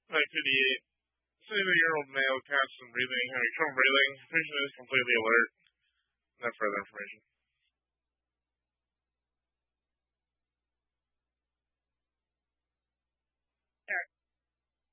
9:58. 70-year-old male passed some breathing, having trouble breathing. Patient is completely alert. No further information.